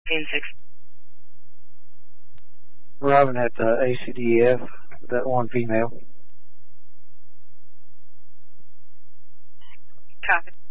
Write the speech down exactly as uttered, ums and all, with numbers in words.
ten six. Arriving at the A C D F, that one female. Copy.